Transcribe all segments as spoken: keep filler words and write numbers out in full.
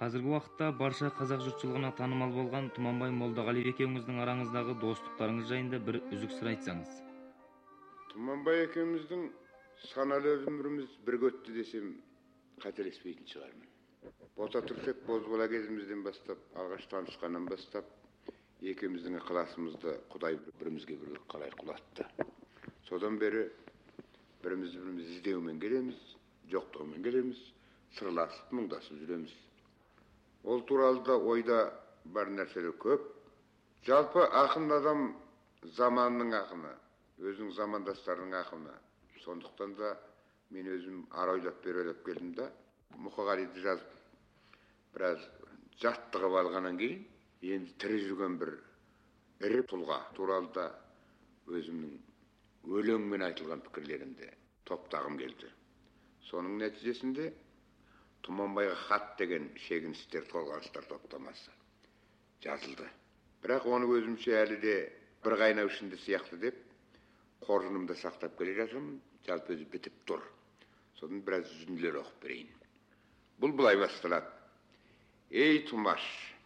Азыркы убакытта барша казак журтчулугуна таанымал болгон Туманбай Молдогалиев экөөңүздүн араңыздагы достуктарыңыз жайында бир үзүк сыр айтсаңыз. Туманбай экөөбүздүн саналуу өмүрүбүз бирге өттү десем кателеспейтин чыгармын. Бота Түрсек боз бала кезимизден баштап, алгач таанышкандан баштап экөөбүздүн ыкыласыбызды Кудай бирибизге бирге калай кулатты. Содан бери бирибизди бирибиз издөө менен келебиз, жоктугу менен келебиз, сырлашып, муңдашып жүрөбүз. Ол тууралда ойда бар нерселер көп. Жалпы акын адам заманның акыны, өзүнүн замандаштарынын акыны. Сондуктан да мен өзүм ара ойлоп бери ойлоп келдим да, Мукагалиди жазып бираз жаттыгып алгандан кийин энди тири жүргөн бир ири тулга тууралда өзүмдүн өлөң менен айтылган пикирлеримди топтагым келди. Сонун нәтижесинде Туманбайга хат деген шегинистер, толганыштар топтамасы жазылды. Бирок оны өзүмчө әлі де бір кайнап ишинде сыяктуу деп коржунумда сактап келе жатам, жалпы өзү битип тур. Содан бираз үзүндүлөр окуп берейин. Бул булай башталат. Эй Тумаш,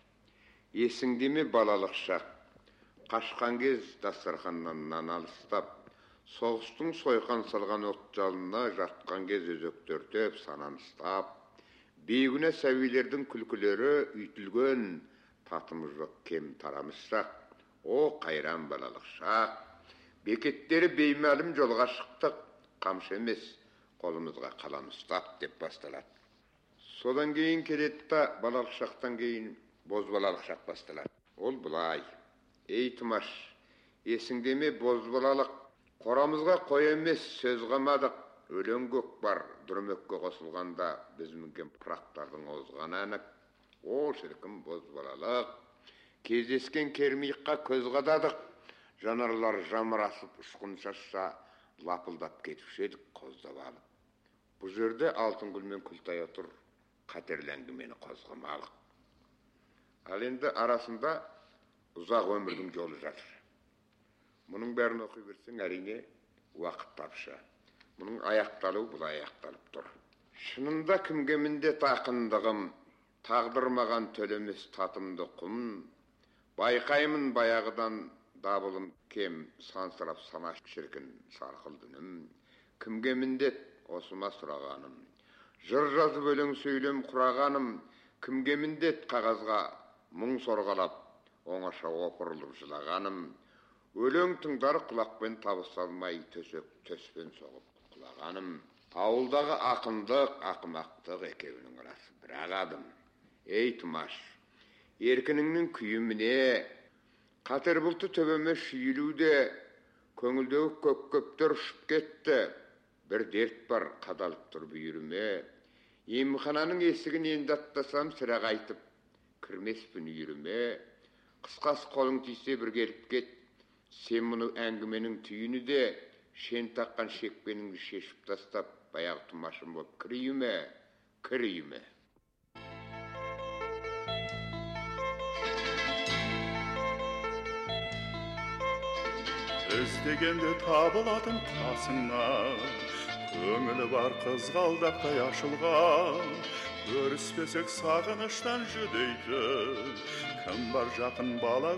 эсиңдеме балалык шак, качкан кез дастархандан нан алыстап, согуштун сойкан салган от жалына жаткан кез өзөктөртөп санан ыстап, бейгүнә сәбилердин күлкүлөрү үйтүлгөн, татымы жок кем тарамышсак, о кайран балалык шак, бекеттери беймәлим жолга чыктык, камшы эмес, колумузга калам устап деп башталат. Содан кийин келет да балалык шактан кийин боз балалык шак башталат. Ол булай. Эй Тумаш, эсиңдеме боз балалык, корамызга кой эмес сөз камадык, өлөң көк бар, дүрмөккө косулганда биз мүнкен пырактардын озганы анык. О ширким боз балалык, кездескен кермийикка көз кададык, жанарлар жамырасып учкун чачса, лапылдап кетиши едик коздоп алып. Бу жерде Алтынгүл мен Күлтай отур, катерлі әңгімені козгомалык. Ал енді арасында ұзақ өмірдің жолы жатыр. Мұның бәрін оқи берсең, әрине уақыт тапшы. Мұның аяқталуы бұлай аяқталып тұр. Шынында кімге міндет ақындығым, тағдырмаған төлемес татымды құм, байқаймын баяғыдан дабылым кем, сансырап сана шіркін сарқылды үнім. Кімге міндет осыма сұрағаным, жыр жазып өлең сөйлем құрағаным, кімге міндет қағазға мұң сорғалап, оңаша опырылып жылағаным, өлең тыңдар құлақпен табыса-алмай төсек төспен соғып құлағаным, ауылдағы ақындық, ақымақтық екеуінің арасы бір ағадым. Ей Тумаш, еркініңнің күйіміне, қатер бұлты төбеме шүйілуде, көңілдегі көк көптер ұшып кетті, бір дерт бар қадалып тұр бүйіріме, емхананың есігін енді аттасам сірә қайтып, кірмеспін үйіріме, қысқасы қолың тисе бір келіп кет, сен мұны әңгіменің түйіні де, шен таққан шекпеніңді шешіп тастап, баяғы Тумашым боп кір үйіме, кір үйіме. Іздегенде табылатын қасыңнан, көңілі бар қызғалдақтай ашылған, көріспесек сағыныштан жүдейтін, кім бар жақын бала